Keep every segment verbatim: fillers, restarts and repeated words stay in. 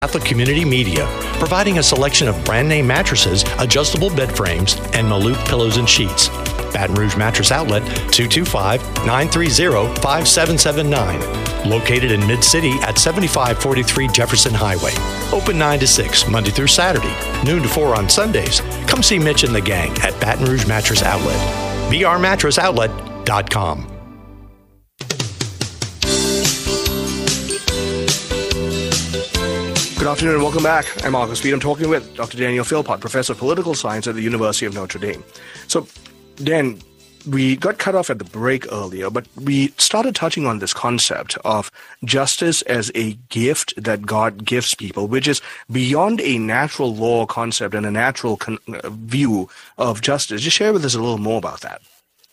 Catholic Community Media, providing a selection of brand name mattresses, adjustable bed frames, and Maloof pillows and sheets. Baton Rouge Mattress Outlet, two two five, nine three zero, five seven seven nine. Located in Mid-City at seventy-five forty-three Jefferson Highway. Open nine to six, Monday through Saturday, noon to four on Sundays. Come see Mitch and the gang at Baton Rouge Mattress Outlet. b r mattress outlet dot com. Good afternoon and welcome back. I'm Marcus Speed. I'm talking with Doctor Daniel Philpott, Professor of Political Science at the University of Notre Dame. So, Dan, we got cut off at the break earlier, but we started touching on this concept of justice as a gift that God gives people, which is beyond a natural law concept and a natural con- view of justice. Just share with us a little more about that.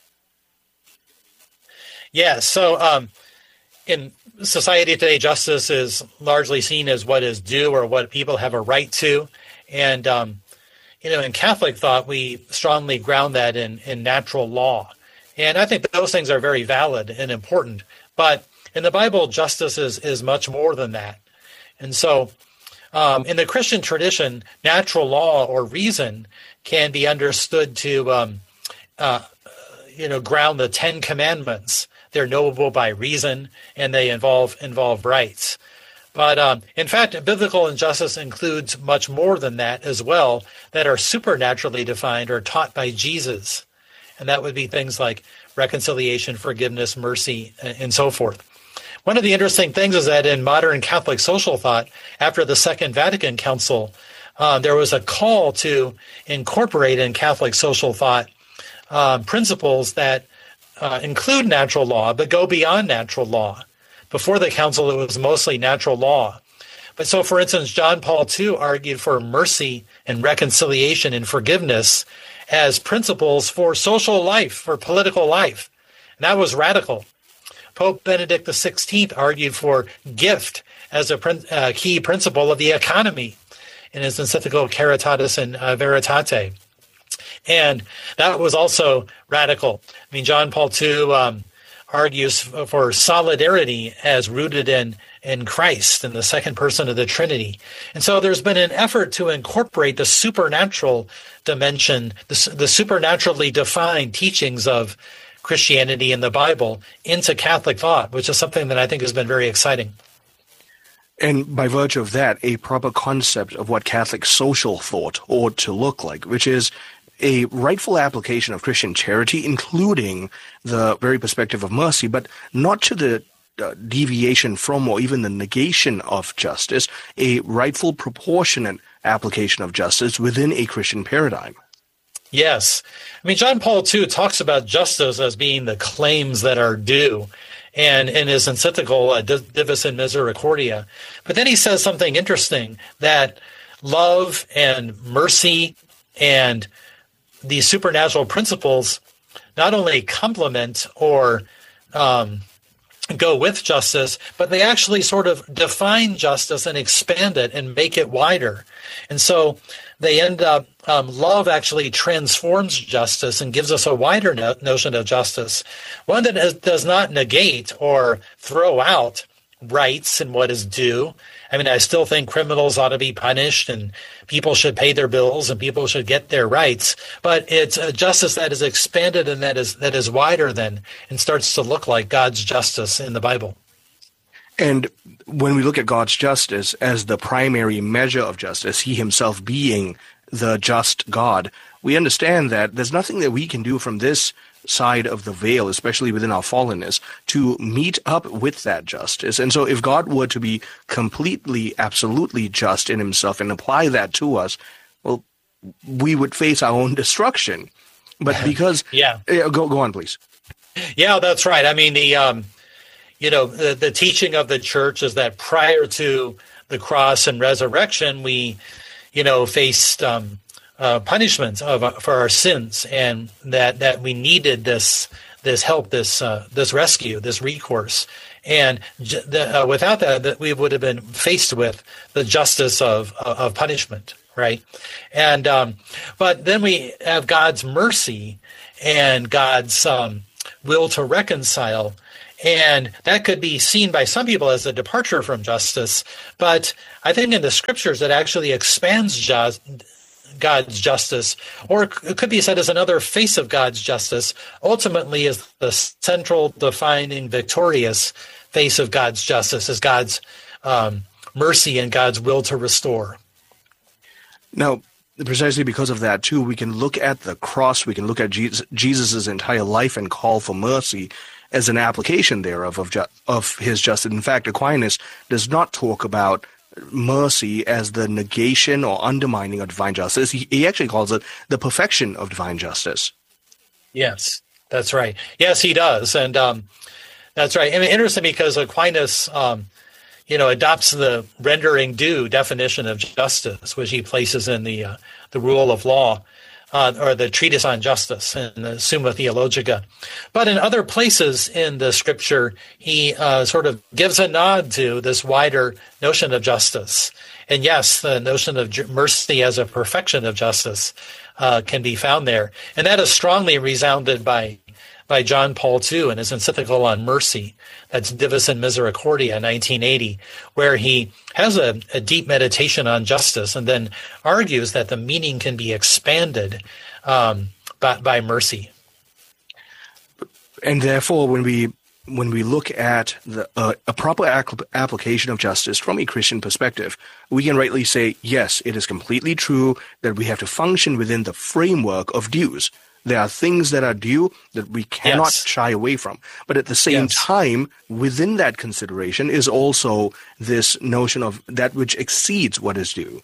Yeah, so um, in society today, justice is largely seen as what is due or what people have a right to. And, um, you know, in Catholic thought, we strongly ground that in, in natural law. And I think those things are very valid and important. But in the Bible, justice is, is much more than that. And so um, in the Christian tradition, natural law or reason can be understood to, um, uh, you know, ground the Ten Commandments. They're knowable by reason, and they involve involve rights. But um, in fact, biblical injustice includes much more than that as well, that are supernaturally defined or taught by Jesus. And that would be things like reconciliation, forgiveness, mercy, and so forth. One of the interesting things is that in modern Catholic social thought, after the Second Vatican Council, uh, there was a call to incorporate in Catholic social thought uh, principles that Uh, include natural law, but go beyond natural law. Before the council, it was mostly natural law. But so, for instance, John Paul the Second argued for mercy and reconciliation and forgiveness as principles for social life, for political life. And that was radical. Pope Benedict the Sixteenth argued for gift as a prin- uh, key principle of the economy in his encyclical Caritatis in uh, Veritate. And that was also radical. I mean, John Paul the Second um, argues for solidarity as rooted in, in Christ, in the second person of the Trinity. And so there's been an effort to incorporate the supernatural dimension, the, the supernaturally defined teachings of Christianity and the Bible into Catholic thought, which is something that I think has been very exciting. And by virtue of that, a proper concept of what Catholic social thought ought to look like, which is a rightful application of Christian charity, including the very perspective of mercy, but not to the uh, deviation from or even the negation of justice, a rightful proportionate application of justice within a Christian paradigm. Yes. I mean, John Paul the Second talks about justice as being the claims that are due, and in his encyclical uh, Divis in Misericordia. But then he says something interesting, that love and mercy and these supernatural principles not only complement or um, go with justice, but they actually sort of define justice and expand it and make it wider. And so they end up, um, love actually transforms justice and gives us a wider no- notion of justice, one that has, does not negate or throw out rights and what is due. I mean, I still think criminals ought to be punished and people should pay their bills and people should get their rights. But it's a justice that is expanded and that is that is wider than and starts to look like God's justice in the Bible. And when we look at God's justice as the primary measure of justice, he himself being the just God, we understand that there's nothing that we can do from this side of the veil, especially within our fallenness, to meet up with that justice. And so if God were to be completely, absolutely just in himself and apply that to us, well, we would face our own destruction. But because... yeah. Go, go on, please. Yeah, that's right. I mean, the... Um... You know, the, the teaching of the church is that prior to the cross and resurrection, we, you know, faced um, uh, punishments of uh, for our sins, and that, that we needed this this help, this uh, this rescue, this recourse, and j- the, uh, without that, that we would have been faced with the justice of of punishment, right? And um, but then we have God's mercy and God's um, will to reconcile. And that could be seen by some people as a departure from justice. But I think in the scriptures it actually expands just, God's justice, or it could be said as another face of God's justice, ultimately is the central, defining, victorious face of God's justice, is God's um, mercy and God's will to restore. Now, precisely because of that, too, we can look at the cross, we can look at Jesus' Jesus's entire life and call for mercy as an application thereof of, ju- of his justice. In fact, Aquinas does not talk about mercy as the negation or undermining of divine justice. He, he actually calls it the perfection of divine justice. Yes, that's right. Yes, he does. And um, that's right. I mean, interesting because Aquinas, um, you know, adopts the rendering due definition of justice, which he places in the uh, the rule of law, uh, or the treatise on justice in the Summa Theologica. But in other places in the scripture, he uh, sort of gives a nod to this wider notion of justice. And yes, the notion of mercy as a perfection of justice uh, can be found there. And that is strongly resounded by by John Paul the Second in his encyclical on mercy. That's Divus in Misericordia, nineteen eighty, where he has a, a deep meditation on justice and then argues that the meaning can be expanded um, by, by mercy. And therefore, when we when we look at the, uh, a proper ac- application of justice from a Christian perspective, we can rightly say, yes, it is completely true that we have to function within the framework of dues. There are things that are due that we cannot yes. shy away from. But at the same yes. time, within that consideration is also this notion of that which exceeds what is due.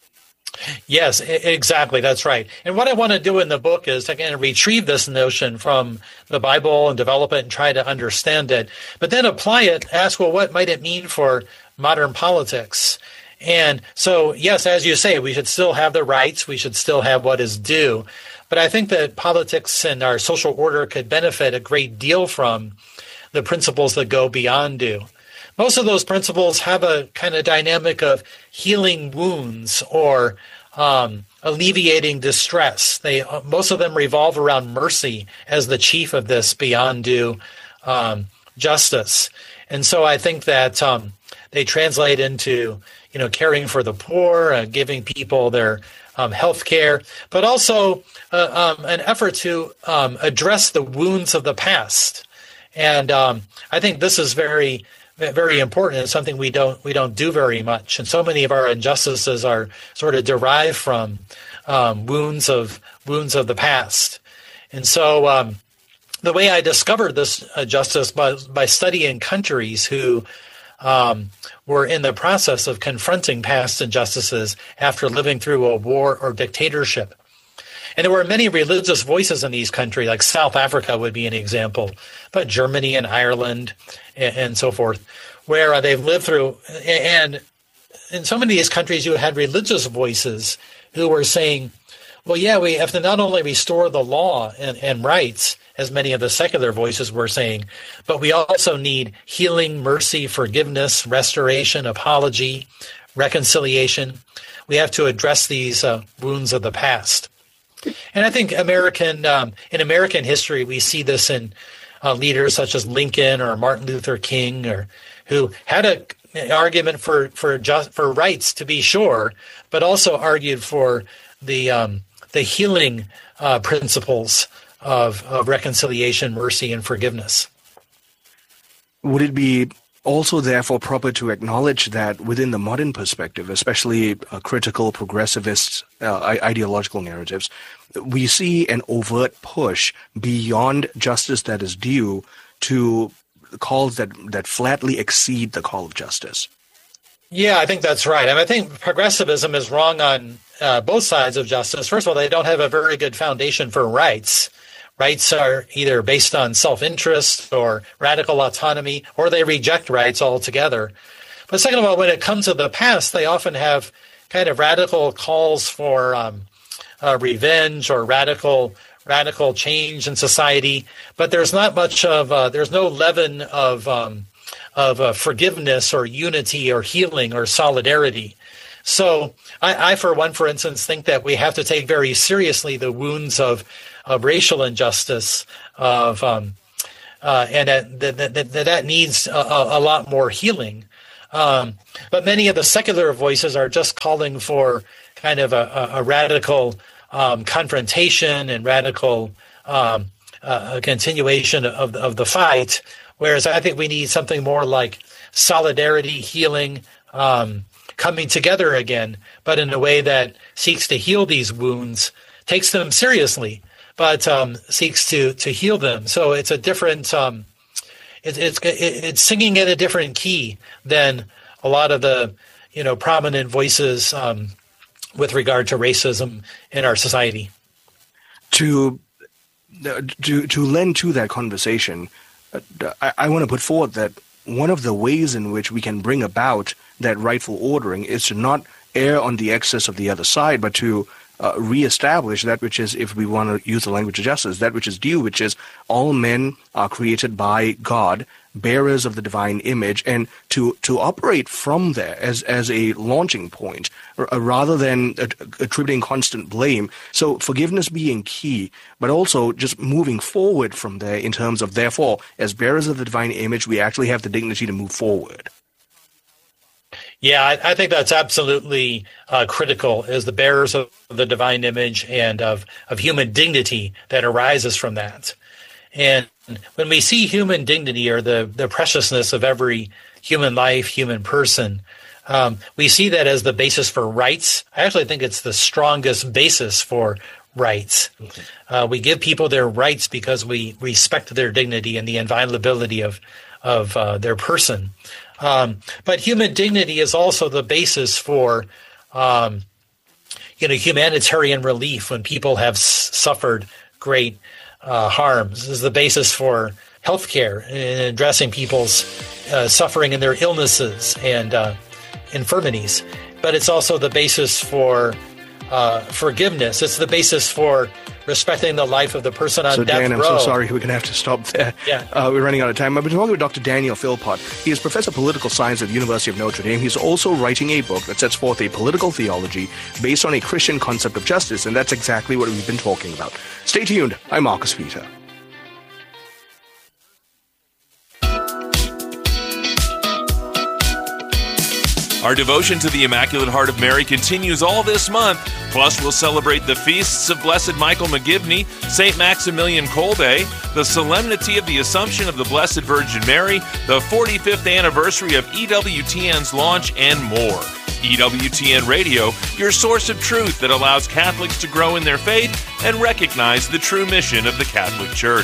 Yes, exactly. That's right. And what I want to do in the book is, again, retrieve this notion from the Bible and develop it and try to understand it, but then apply it, ask, well, what might it mean for modern politics? And so, yes, as you say, we should still have the rights. We should still have what is due. But I think that politics and our social order could benefit a great deal from the principles that go beyond due. Most of those principles have a kind of dynamic of healing wounds or um, alleviating distress. They most of them revolve around mercy as the chief of this beyond due um, justice. And so I think that um, they translate into, you know, caring for the poor, uh, giving people their um, health care, but also uh, um, an effort to um, address the wounds of the past. And um, I think this is very, very important. It's something we don't we don't do very much. And so many of our injustices are sort of derived from um, wounds of wounds of the past. And so um, the way I discovered this uh, justice was by studying countries who um, were in the process of confronting past injustices after living through a war or dictatorship. And there were many religious voices in these countries, like South Africa would be an example, but Germany and Ireland and, and so forth, where uh, they've lived through. And in so many of these countries, you had religious voices who were saying, well, yeah, we have to not only restore the law and, and rights, as many of the secular voices were saying, but we also need healing, mercy, forgiveness, restoration, apology, reconciliation. We have to address these uh, wounds of the past. And I think American um, in American history, we see this in uh, leaders such as Lincoln or Martin Luther King, or who had a, an argument for for just, for rights, to be sure, but also argued for the um, the healing uh, principles of, of reconciliation, mercy, and forgiveness. Would it be also therefore proper to acknowledge that within the modern perspective, especially uh, critical progressivist uh, ideological narratives, we see an overt push beyond justice that is due to calls that, that flatly exceed the call of justice? Yeah, I think that's right. I mean, I think progressivism is wrong on uh, both sides of justice. First of all, they don't have a very good foundation for rights. Rights are either based on self-interest or radical autonomy, or they reject rights altogether. But second of all, when it comes to the past, they often have kind of radical calls for um, uh, revenge or radical radical change in society. But there's not much of uh, there's no leaven of um, of uh, forgiveness or unity or healing or solidarity. So I, I, for one, for instance, think that we have to take very seriously the wounds of of racial injustice, of um, uh, and that that, that, that, that needs a, a lot more healing. Um, but many of the secular voices are just calling for kind of a, a, a radical um, confrontation and radical um, uh, a continuation of, of the fight, whereas I think we need something more like solidarity, healing, um, coming together again, but in a way that seeks to heal these wounds, takes them seriously, but um, seeks to to heal them. So it's a different, um, it, it's it, it's singing in a different key than a lot of the you know prominent voices um, with regard to racism in our society. To to to lend to that conversation, I, I want to put forward that one of the ways in which we can bring about that rightful ordering is to not err on the excess of the other side, but to uh, reestablish that which is, if we want to use the language of justice, that which is due, which is all men are created by God, bearers of the divine image, and to to operate from there as as a launching point, r- rather than att- attributing constant blame. So forgiveness being key, but also just moving forward from there in terms of, therefore, as bearers of the divine image, we actually have the dignity to move forward. Yeah, I, I think that's absolutely uh, critical, as the bearers of the divine image and of, of human dignity that arises from that. And when we see human dignity, or the, the preciousness of every human life, human person, um, we see that as the basis for rights. I actually think it's the strongest basis for rights. Uh, we give people their rights because we respect their dignity and the inviolability of, of uh, their person. Um, but human dignity is also the basis for, um, you know, humanitarian relief when people have s- suffered great uh, harms. This is the basis for healthcare and addressing people's uh, suffering and their illnesses and uh, infirmities. But it's also the basis for uh, forgiveness. It's the basis for respecting the life of the person on so death Dan, row. I'm so sorry. We're going to have to stop there. Yeah. Uh, we're running out of time. I've been talking with Doctor Daniel Philpott. He is Professor of Political Science at the University of Notre Dame. He's also writing a book that sets forth a political theology based on a Christian concept of justice, and that's exactly what we've been talking about. Stay tuned. I'm Marcus Peter. Our devotion to the Immaculate Heart of Mary continues all this month. Plus, we'll celebrate the feasts of Blessed Michael McGivney, Saint Maximilian Kolbe, the solemnity of the Assumption of the Blessed Virgin Mary, the forty-fifth anniversary of E W T N's launch, and more. E W T N Radio, your source of truth that allows Catholics to grow in their faith and recognize the true mission of the Catholic Church.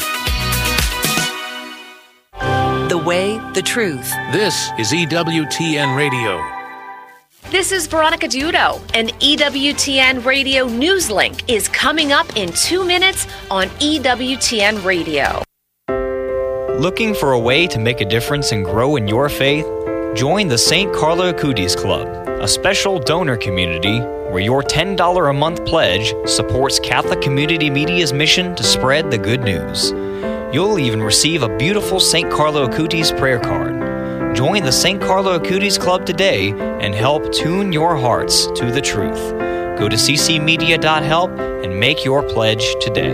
The way, the truth. This is E W T N Radio. This is Veronica Dudo. An E W T N Radio News Link is coming up in two minutes on E W T N Radio. Looking for a way to make a difference and grow in your faith? Join the Saint Carlo Acutis Club, a special donor community where your ten dollars a month pledge supports Catholic Community Media's mission to spread the good news. You'll even receive a beautiful Saint Carlo Acutis prayer card. Join the Saint Carlo Acutis Club today and help tune your hearts to the truth. Go to c c media dot help and make your pledge today.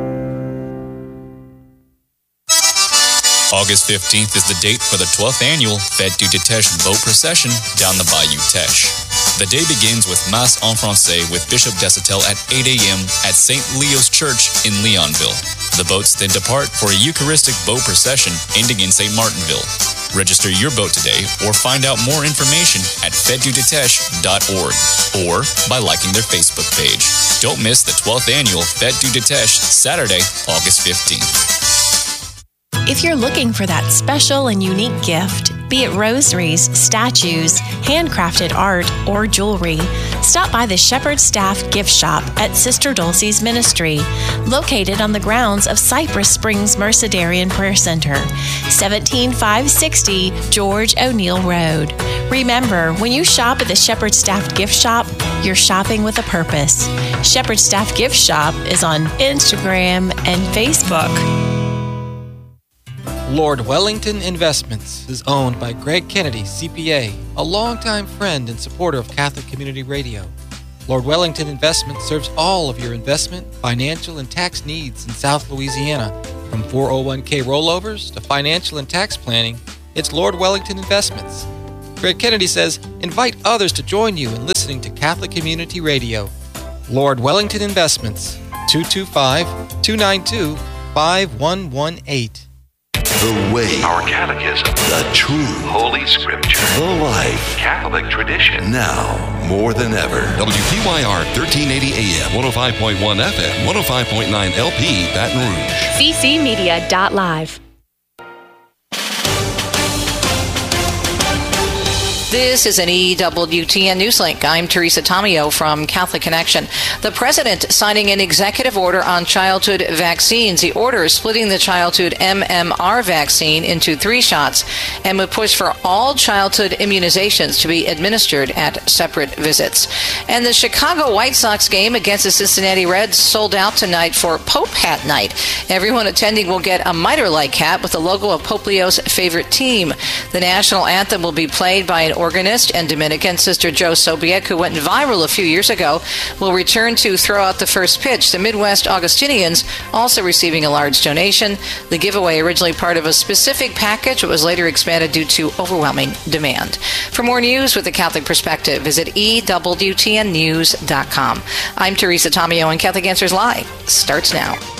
August fifteenth is the date for the twelfth annual Fête du Teche boat procession down the Bayou Teche. The day begins with Mass en Francais with Bishop Desautels at eight a.m. at Saint Leo's Church in Leonville. The boats then depart for a Eucharistic boat procession ending in Saint Martinville. Register your boat today or find out more information at fete du teche dot org or by liking their Facebook page. Don't miss the twelfth annual Fête du Teche, Saturday, August fifteenth. If you're looking for that special and unique gift, be it rosaries, statues, handcrafted art, or jewelry, stop by the Shepherd Staff Gift Shop at Sister Dulcie's Ministry, located on the grounds of Cypress Springs Mercedarian Prayer Center, seventeen five sixty George O'Neill Road. Remember, when you shop at the Shepherd Staff Gift Shop, you're shopping with a purpose. Shepherd Staff Gift Shop is on Instagram and Facebook. Lord Wellington Investments is owned by Greg Kennedy, C P A, a longtime friend and supporter of Catholic Community Radio. Lord Wellington Investments serves all of your investment, financial, and tax needs in South Louisiana, From four oh one k rollovers to financial and tax planning, it's Lord Wellington Investments. Greg Kennedy says, invite others to join you in listening to Catholic Community Radio. Lord Wellington Investments, two two five, two nine two, five one one eight. The way, our catechism, the truth, Holy Scripture, the life, Catholic tradition. Now, more than ever. W P Y R thirteen eighty A M, one oh five point one F M, one oh five point nine L P, Baton Rouge. c c media dot live. This is an E W T N Newslink. I'm Teresa Tomeo from Catholic Connection. The president signing an executive order on childhood vaccines. The order is splitting the childhood M M R vaccine into three shots and would push for all childhood immunizations to be administered at separate visits. And the Chicago White Sox game against the Cincinnati Reds sold out tonight for Pope Hat Night. Everyone attending will get a mitre-like hat with the logo of Pope Leo's favorite team. The national anthem will be played by an organist and Dominican Sister Joe Sobiek, who went viral a few years ago, will return to throw out the first pitch. The Midwest Augustinians also receiving a large donation. The giveaway, originally part of a specific package, but was later expanded due to overwhelming demand. For more news with a Catholic perspective, visit E W T N news dot com. I'm Teresa Tomeo, and Catholic Answers Live starts now.